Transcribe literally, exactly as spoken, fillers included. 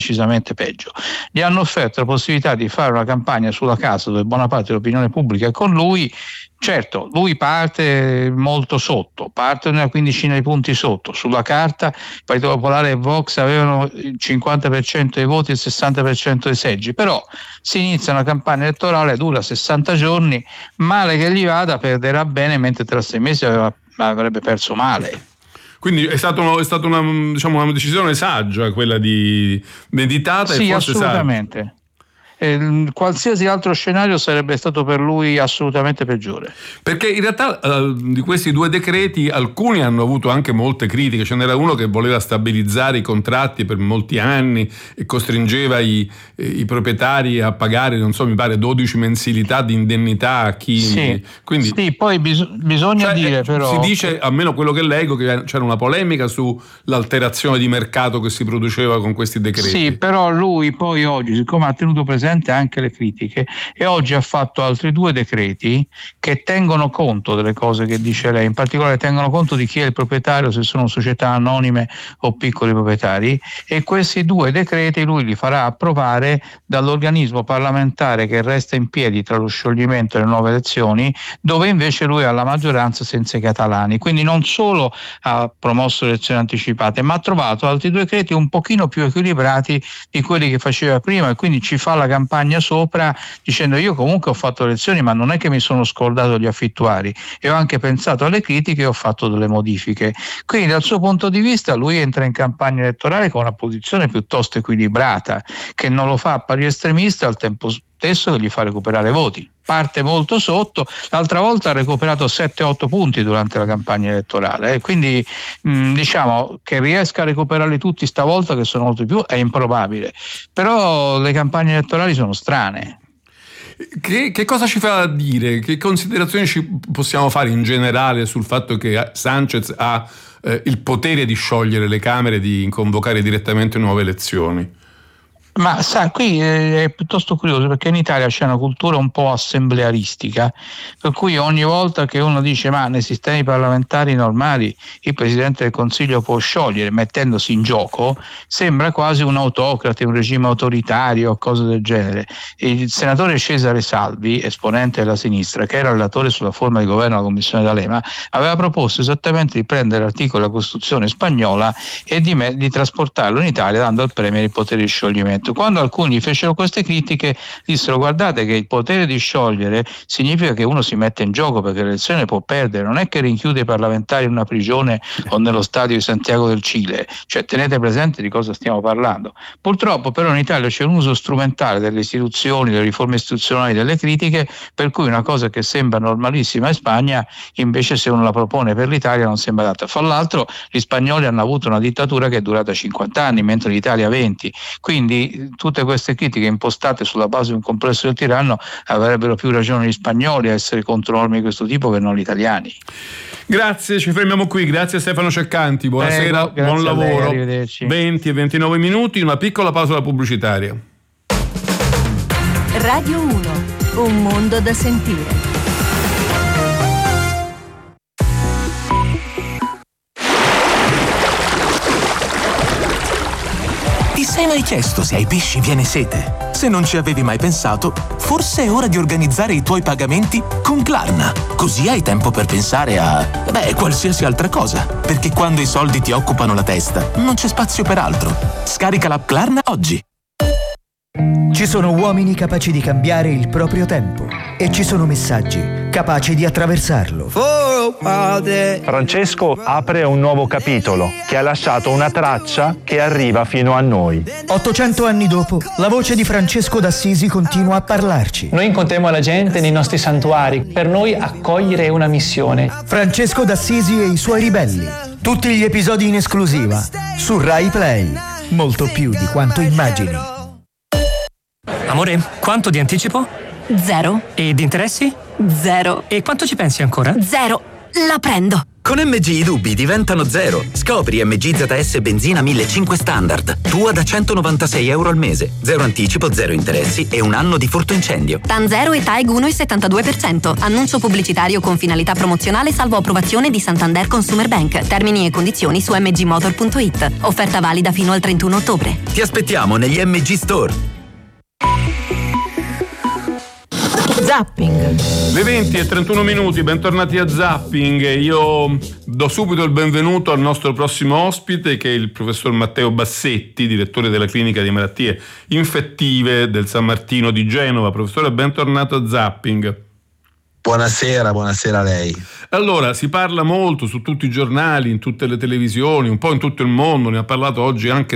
decisamente peggio. Gli hanno offerto la possibilità di fare una campagna sulla casa dove buona parte dell'opinione pubblica è con lui. Certo, lui parte molto sotto, parte una quindicina di punti sotto. Sulla carta il Partito Popolare e Vox avevano il cinquanta per cento dei voti e il sessanta per cento dei seggi, però si inizia una campagna elettorale, dura sessanta giorni, male che gli vada perderà bene, mentre tra sei mesi aveva, avrebbe perso male. Quindi è stata è stata una, diciamo, una decisione saggia, quella di meditata sì, e forse assolutamente. saggia. Eh, qualsiasi altro scenario sarebbe stato per lui assolutamente peggiore. Perché in realtà uh, di questi due decreti alcuni hanno avuto anche molte critiche. Ce n'era uno che voleva stabilizzare i contratti per molti anni e costringeva i, i proprietari a pagare, non so, mi pare dodici mensilità di indennità a chi... Sì, Quindi, sì poi bis- bisogna cioè, dire però... Si dice, almeno quello che leggo, che c'era una polemica sull'alterazione di mercato che si produceva con questi decreti. Sì, però lui poi oggi, siccome ha tenuto presente anche le critiche, e oggi ha fatto altri due decreti che tengono conto delle cose che dice lei, in particolare tengono conto di chi è il proprietario, se sono società anonime o piccoli proprietari, e questi due decreti lui li farà approvare dall'organismo parlamentare che resta in piedi tra lo scioglimento e le nuove elezioni, dove invece lui ha la maggioranza senza i catalani. Quindi non solo ha promosso le elezioni anticipate, ma ha trovato altri due decreti un pochino più equilibrati di quelli che faceva prima, e quindi ci fa la campagna sopra dicendo: io comunque ho fatto le elezioni, ma non è che mi sono scordato gli affittuari, e ho anche pensato alle critiche e ho fatto delle modifiche. Quindi dal suo punto di vista lui entra in campagna elettorale con una posizione piuttosto equilibrata, che non lo fa apparire estremista al tempo stesso che gli fa recuperare voti. Parte molto sotto, l'altra volta ha recuperato sette otto punti durante la campagna elettorale, eh. quindi mh, diciamo che riesca a recuperarli tutti stavolta, che sono molto più, è improbabile, però le campagne elettorali sono strane. Che, che cosa ci fa dire? Che considerazioni ci possiamo fare in generale sul fatto che Sanchez ha eh, il potere di sciogliere le Camere, di convocare direttamente nuove elezioni? Ma sa, qui è piuttosto curioso, perché in Italia c'è una cultura un po' assemblearistica, per cui ogni volta che uno dice ma nei sistemi parlamentari normali il Presidente del Consiglio può sciogliere mettendosi in gioco, sembra quasi un autocrate, un regime autoritario o cose del genere. Il senatore Cesare Salvi, esponente della sinistra, che era relatore sulla forma di governo alla Commissione D'Alema, aveva proposto esattamente di prendere l'articolo della Costituzione spagnola e di, me- di trasportarlo in Italia, dando al Premier il potere di scioglimento. Quando alcuni fecero queste critiche dissero: guardate che il potere di sciogliere significa che uno si mette in gioco, perché l'elezione può perdere, non è che rinchiude i parlamentari in una prigione o nello stadio di Santiago del Cile, cioè tenete presente di cosa stiamo parlando. Purtroppo però in Italia c'è un uso strumentale delle istituzioni, delle riforme istituzionali, delle critiche, per cui una cosa che sembra normalissima in Spagna invece se uno la propone per l'Italia non sembra adatta. Fra l'altro gli spagnoli hanno avuto una dittatura che è durata cinquanta anni, mentre l'Italia venti, quindi tutte queste critiche impostate sulla base di un complesso del tiranno avrebbero più ragione gli spagnoli a essere contro norme di questo tipo che non gli italiani. Grazie, ci fermiamo qui. Grazie a Stefano Ceccanti, buonasera, Prego, buon lavoro. Lei, arrivederci. venti e ventinove minuti, una piccola pausa pubblicitaria. Radio uno, un mondo da sentire. Ti sei mai chiesto se ai pesci viene sete? Se non ci avevi mai pensato, forse è ora di organizzare i tuoi pagamenti con Klarna. Così hai tempo per pensare a, beh, qualsiasi altra cosa. Perché quando i soldi ti occupano la testa, non c'è spazio per altro. Scarica l'app Klarna oggi. Ci sono uomini capaci di cambiare il proprio tempo e ci sono messaggi capaci di attraversarlo. Francesco apre un nuovo capitolo che ha lasciato una traccia che arriva fino a noi. ottocento anni dopo, la voce di Francesco d'Assisi continua a parlarci. Noi incontriamo la gente nei nostri santuari. Per noi accogliere è una missione. Francesco d'Assisi e i suoi ribelli. Tutti gli episodi in esclusiva su Rai Play. Molto più di quanto immagini. Amore, quanto di anticipo? Zero. E di interessi? Zero. E quanto ci pensi ancora? Zero. La prendo. Con M G i dubbi diventano zero. Scopri M G Z S benzina millecinquecento standard. Tua da centonovantasei euro al mese. Zero anticipo, zero interessi e un anno di furto incendio. TAN zero e TAEG uno virgola settantadue per cento. Annuncio pubblicitario con finalità promozionale salvo approvazione di Santander Consumer Bank. Termini e condizioni su m g motor punto i t. Offerta valida fino al trentuno ottobre. Ti aspettiamo negli M G Store. Zapping. Le venti e trentuno minuti, bentornati a Zapping. Io do subito il benvenuto al nostro prossimo ospite, che è il professor Matteo Bassetti, direttore della clinica di malattie infettive del San Martino di Genova. Professore, bentornato a Zapping. Buonasera, buonasera a lei. Allora, si parla molto su tutti i giornali, in tutte le televisioni, un po' in tutto il mondo, ne ha parlato oggi anche